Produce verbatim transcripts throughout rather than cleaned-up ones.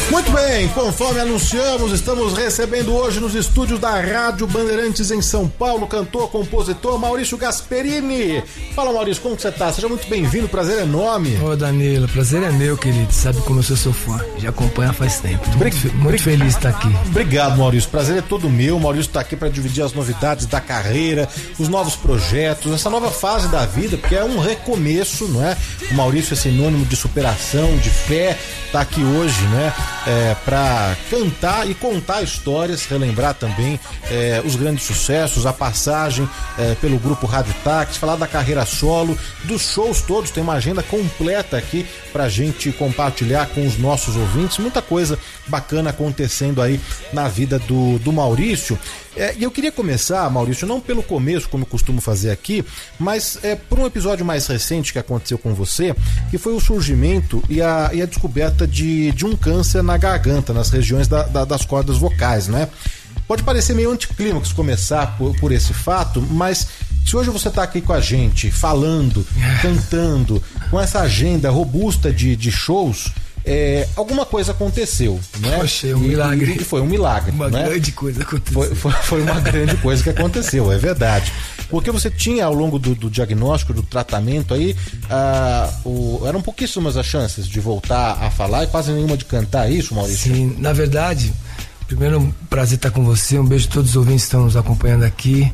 Muito bem, conforme anunciamos, estamos recebendo hoje nos estúdios da Rádio Bandeirantes em São Paulo, cantor, compositor Maurício Gasperini. Fala, Maurício, como que você tá? Seja muito bem-vindo, prazer enorme. Ô Danilo, prazer é meu, querido, sabe como eu sou seu fã, já acompanha faz tempo. Tô Brig... muito, muito feliz de estar aqui. Obrigado, Maurício, prazer é todo meu. O Maurício tá aqui para dividir as novidades da carreira, os novos projetos, essa nova fase da vida, porque é um recomeço, não é? O Maurício é sinônimo de superação, de fé, tá aqui hoje, né? É, para cantar e contar histórias, relembrar também é, os grandes sucessos, a passagem é, pelo grupo Rádio Táxi, falar da carreira solo, dos shows todos, tem uma agenda completa aqui pra gente compartilhar com os nossos ouvintes, muita coisa bacana acontecendo aí na vida do, do Maurício. É, e eu queria começar, Maurício, não pelo começo, como eu costumo fazer aqui, mas é, por um episódio mais recente que aconteceu com você, que foi o surgimento e a, e a descoberta de, de um câncer na garganta, nas regiões da, da, das cordas vocais, né? Pode parecer meio anticlímax começar por, por esse fato, mas se hoje você está aqui com a gente, falando, cantando, com essa agenda robusta de, de shows, É, alguma coisa aconteceu, né? Poxa, é um milagre. E, e foi um milagre. Uma né? grande coisa aconteceu. Foi, foi, foi uma grande coisa que aconteceu, é verdade. Porque você tinha, ao longo do, do diagnóstico, do tratamento aí, ah, o, eram pouquíssimas as chances de voltar a falar e quase nenhuma de cantar, é isso, Maurício? Sim, na verdade, primeiro um prazer estar com você, um beijo a todos os ouvintes que estão nos acompanhando aqui.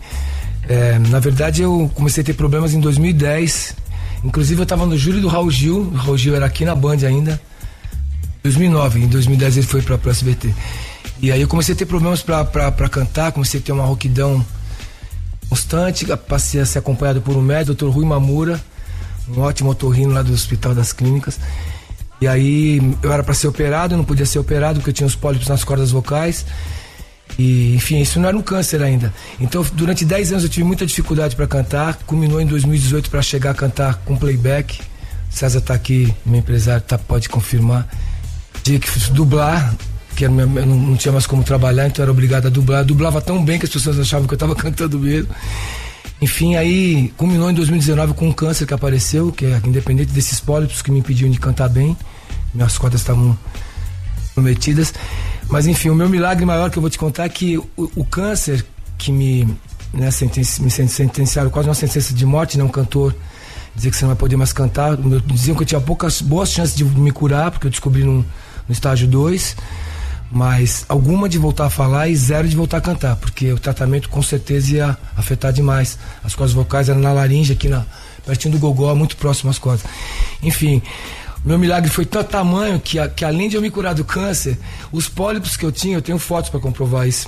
É, na verdade, eu comecei a ter problemas em dois mil e dez, inclusive eu estava no júri do Raul Gil, o Raul Gil era aqui na Band ainda, dois mil e nove, em dois mil e dez ele foi para o S B T. E aí eu comecei a ter problemas para cantar, comecei a ter uma rouquidão constante, passei a ser acompanhado por um médico, doutor Rui Mamura, um ótimo otorrino lá do Hospital das Clínicas. E aí eu era para ser operado, eu não podia ser operado porque eu tinha os pólipos nas cordas vocais. E enfim, isso não era um câncer ainda. Então durante dez anos eu tive muita dificuldade para cantar, culminou em dois mil e dezoito para chegar a cantar com playback. César tá aqui, meu empresário tá, pode confirmar. Tinha que dublar, que eu não, não tinha mais como trabalhar, então era obrigado a dublar. Eu dublava tão bem que as pessoas achavam que eu estava cantando mesmo. Enfim, aí culminou em dois mil e dezenove com um câncer que apareceu, que é independente desses pólipos que me impediam de cantar bem. Minhas cordas estavam prometidas. Mas enfim, o meu milagre maior que eu vou te contar é que o, o câncer que me, né, sentenci, me sentenciaram quase uma sentença de morte, né, um cantor dizer que você não vai poder mais cantar. Diziam que eu tinha poucas boas chances de me curar, porque eu descobri no, no estágio dois, mas alguma de voltar a falar e zero de voltar a cantar, porque o tratamento com certeza ia afetar demais. As cordas vocais eram na laringe, aqui na, pertinho do gogó, muito próximo às cordas. Enfim, meu milagre foi tão tamanho que, que além de eu me curar do câncer, os pólipos que eu tinha, eu tenho fotos para comprovar isso.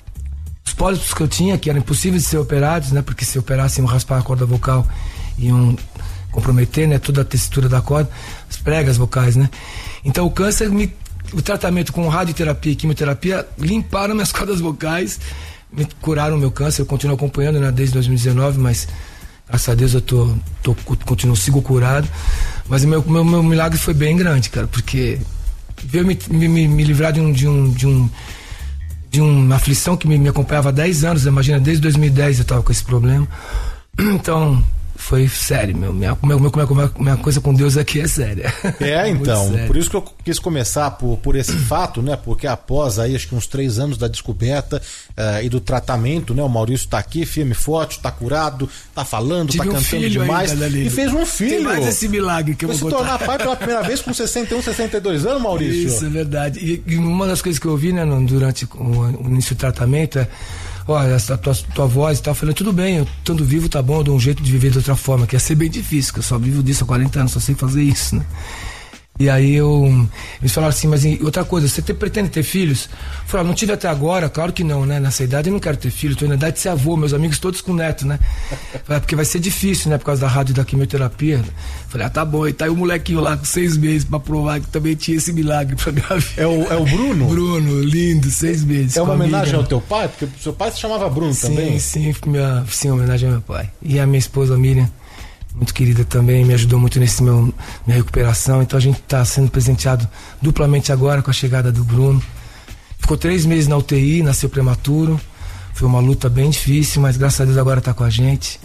Os pólipos que eu tinha, que eram impossíveis de ser operados, né, porque se operassem iam raspar a corda vocal, iam comprometer, né, toda a textura da corda, as pregas vocais, né. Então o câncer, me, o tratamento com radioterapia e quimioterapia limparam minhas cordas vocais, me curaram o meu câncer. Eu continuo acompanhando, né, desde dois mil e dezenove, mas graças a Deus eu tô, tô, continuo, sigo curado. Mas o meu, meu, meu milagre foi bem grande, cara, porque veio me, me, me livrar de um, de um, de um de uma aflição que me, me acompanhava há dez anos, imagina, desde dois mil e dez eu tava com esse problema. Então foi sério, meu, minha, minha, minha, minha coisa com Deus aqui é séria. É, então, por isso que eu quis começar por, por esse fato, né, porque após aí acho que uns três anos da descoberta uh, e do tratamento, né, o Maurício tá aqui, firme e forte, tá curado, tá falando, Tive tá um cantando demais, ainda, e fez um filho. Tem mais esse milagre que eu Foi vou se contar. tornar pai pela primeira vez com sessenta e um, sessenta e dois anos, Maurício. Isso, é verdade. E, e uma das coisas que eu ouvi, né, durante o, o início do tratamento é: olha, essa tua, tua voz e tal, eu falei, tudo bem, eu estando vivo tá bom, eu dou um jeito de viver de outra forma, que ia ser bem difícil, que eu só vivo disso há quarenta anos, só sei fazer isso, né? E aí eu, eles falaram assim, mas outra coisa, você te, pretende ter filhos? Eu falei, ah, não tive até agora, claro que não, né? Nessa idade eu não quero ter filho, tô na idade de ser avô, meus amigos todos com neto, né? Falei, porque vai ser difícil, né? Por causa da rádio e da quimioterapia. Falei, ah, tá bom, e tá aí o molequinho lá com seis meses pra provar que também tinha esse milagre pra minha vida. É o, é o Bruno? Bruno, lindo, seis meses. É uma homenagem ao teu pai? Porque seu pai se chamava Bruno sim, também? Sim, minha, sim, homenagem ao meu pai. E a minha esposa Miriam, muito querida também, me ajudou muito nesse meu minha recuperação. Então a gente está sendo presenteado duplamente agora com a chegada do Bruno. Ficou três meses na U T I, nasceu prematuro. Foi uma luta bem difícil, mas graças a Deus agora está com a gente.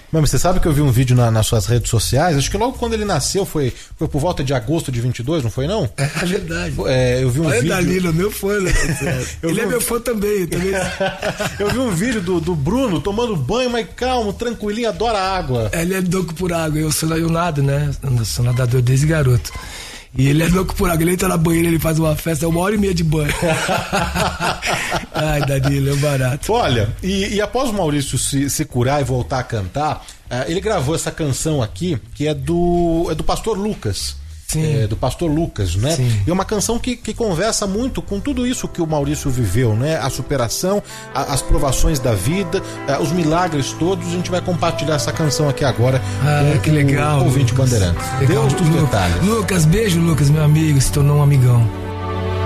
Mas você sabe que eu vi um vídeo na, nas suas redes sociais, acho que logo quando ele nasceu, foi, foi por volta de agosto de vinte e dois, não foi não? É, é verdade. É, eu vi um Olha vídeo... Danilo, meu fã, né? Ele é um... meu fã também. também... eu vi um vídeo do, do Bruno tomando banho, mas calmo, tranquilinho, adora água. Ele é louco por água, eu sou eu nado, né? Eu sou nadador desde garoto. E ele é louco por água, ele entra na banheira, ele faz uma festa, uma hora e meia de banho. Ai, Danilo, é um barato. Olha, e, e após o Maurício se, se curar e voltar a cantar, uh, ele gravou essa canção aqui, que é do, é do Pastor Lucas. Sim. É, do Pastor Lucas, né? Sim. E é uma canção que, que conversa muito com tudo isso que o Maurício viveu, né? A superação, a, as provações da vida, a, os milagres todos. A gente vai compartilhar essa canção aqui agora. Ah, com, que legal. Com o ouvinte Bandeirantes. Legal. Deus dos detalhes. Lucas, beijo, Lucas, meu amigo, se tornou um amigão.